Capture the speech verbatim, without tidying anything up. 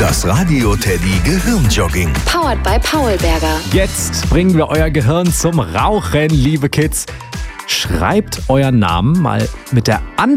Das Radio Teddy Gehirnjogging. Powered by Paulberger. Jetzt bringen wir euer Gehirn zum Rauchen, liebe Kids. Schreibt euren Namen mal mit der anderen